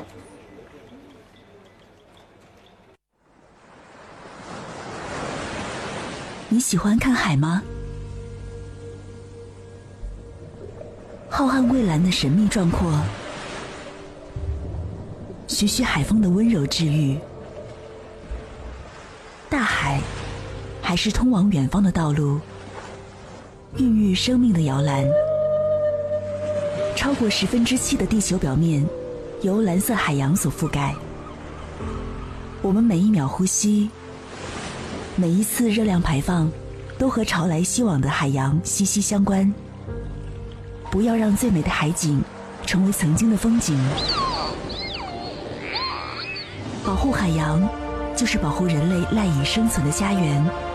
你喜欢看海吗？浩瀚蔚蓝的神秘壮阔，徐徐海风的温柔治愈。大海还是通往远方的道路，孕育生命的摇篮。超过7%的地球表面由蓝色海洋所覆盖。我们每一秒呼吸，每一次热量排放，都和潮来袭往的海洋息息相关。不要让最美的海景成为曾经的风景。保护海洋，就是保护人类赖以生存的家园。